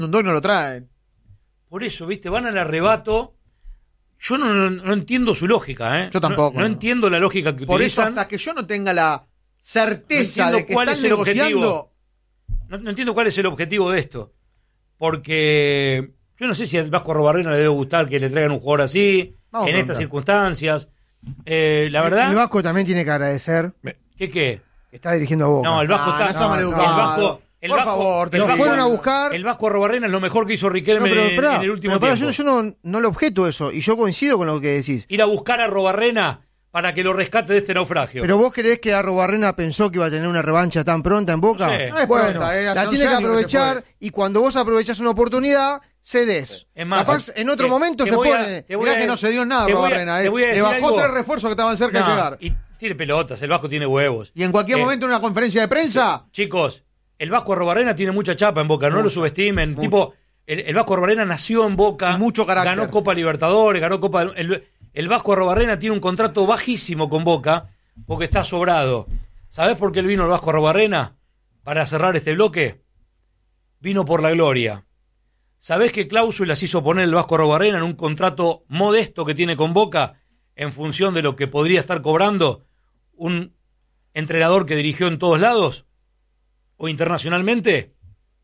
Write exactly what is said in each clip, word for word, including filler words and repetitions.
un doy no lo traen. Por eso, viste, van al arrebato. Yo no, no, no entiendo su lógica, ¿eh? Yo tampoco. No, no, no entiendo la lógica que Por utilizan. eso, hasta que yo no tenga la certeza no de que cuál están es el negociando... objetivo. No, no entiendo cuál es el objetivo de esto. Porque yo no sé si al Vasco Arrobarrena le debe gustar que le traigan un jugador así, Vamos en a estas preguntar. circunstancias. Eh, la verdad... El Vasco también tiene que agradecer ¿Qué qué? que está dirigiendo a Boca. No, el Vasco Ah, está... no seas el maleducado. Vasco... El Por Vasco, favor, te el lo Vasco- fueron a buscar. El Vasco Arrobarrena es lo mejor que hizo Riquelme No, pero, en, pará, en el último pero pará, tiempo. yo, yo no, no le objeto eso, y yo coincido con lo que decís. Ir a buscar a Arrobarrena para que lo rescate de este naufragio. Pero vos creés que Arrobarrena pensó que iba a tener una revancha tan pronta en Boca. No sé. No es Bueno, pronta, eh, hace la once tiene que años que se aprovechar fue. y cuando vos aprovechás una oportunidad, cedés. Es más, Capaz en otro te- momento te se voy a- pone. te voy Mirá a- que no se dio nada, te voy a- Robarrena. te Eh. voy a Le decir bajó algo. tres refuerzos que estaban cerca No, de llegar. y tiene pelotas, el Vasco tiene huevos. Y en cualquier Eh, momento en una conferencia de prensa... Chicos, el Vasco Arrobarrena tiene mucha chapa en Boca, no lo subestimen. mucho. Tipo, el, el Vasco Arrobarrena nació en Boca, Y mucho carácter. ganó Copa Libertadores, ganó Copa... El, el Vasco Arrobarrena tiene un contrato bajísimo con Boca porque está sobrado. ¿Sabés por qué él vino el Vasco Arrobarrena? Para cerrar este bloque. Vino por la gloria. ¿Sabés qué cláusulas hizo poner el Vasco Arrobarrena en un contrato modesto que tiene con Boca en función de lo que podría estar cobrando un entrenador que dirigió en todos lados? ¿O internacionalmente?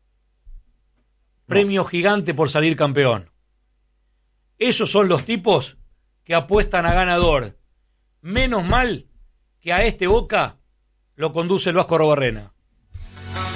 Premio gigante por salir campeón. Esos son los tipos que apuestan a ganador. Menos mal que a este Boca lo conduce el Vasco Arrobarrena.